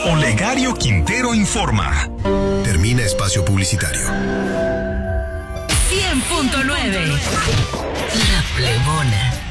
Olegario Quintero informa. Termina espacio publicitario. 100.9. La Plebona.